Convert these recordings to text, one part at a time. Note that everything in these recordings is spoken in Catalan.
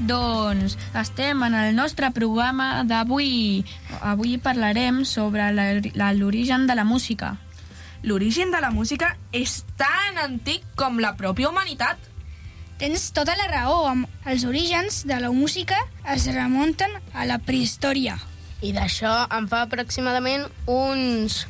Doncs estem en el nostre programa d'avui. Avui parlarem sobre l'origen de la música. L'origen de la música és tan antic com la pròpia humanitat. Tens tota la raó. Els orígens de la música es remunten a la prehistòria. I d'això en fa aproximadament uns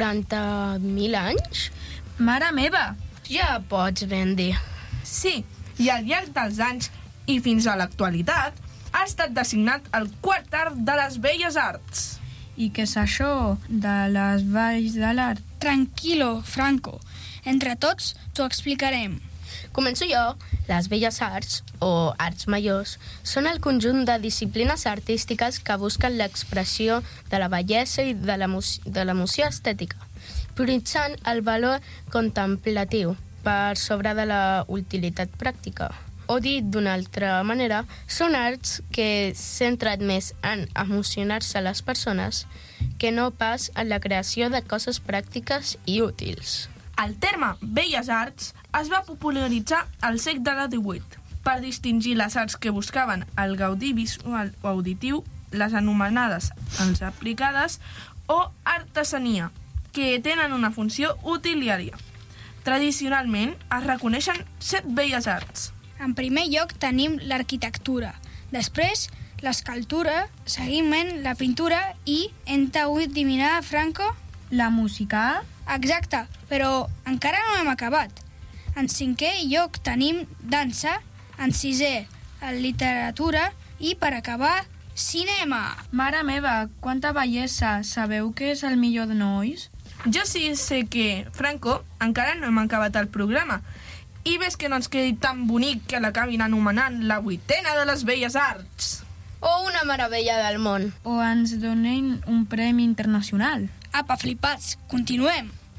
40.000 anys? Mare meva! Ja pots ben dir. Sí, i al llarg dels anys i fins a l'actualitat ha estat designat el quart art de les belles arts. I què és això de les valls de l'art? Tranquilo, Franco. Entre tots t'ho explicarem. Començo jo. Les belles arts, o arts majors, són el conjunt de disciplines artístiques que busquen l'expressió de la bellesa i de l'emoció estètica, prioritzant el valor contemplatiu per sobre de la utilitat pràctica. O dit d'una altra manera, són arts que centren més en emocionar-se a les persones que no pas en la creació de coses pràctiques i útils. El terme Belles Arts es va popularitzar al segle XVIII per distingir les arts que buscaven el gaudí visual o auditiu, les anomenades arts aplicades o artesania, que tenen una funció utilitària. Tradicionalment es reconeixen 7 belles arts. En primer lloc tenim l'arquitectura, després l'escultura, seguidament la pintura i, hem hagut d'eliminar, Franco? La música? Exacte, però encara no hem acabat. En 5è lloc tenim dansa, en 6è literatura i, per acabar, cinema. Mare meva, quanta bellesa! Sabeu què és el millor de nois? Jo sí sé que, Franco, encara no hem acabat el programa. I ves que no ens quedi tan bonic que l'acabin anomenant la 8a de les belles arts. O una meravella del món. O ens donen un premi internacional. Apa, flipats, continuem.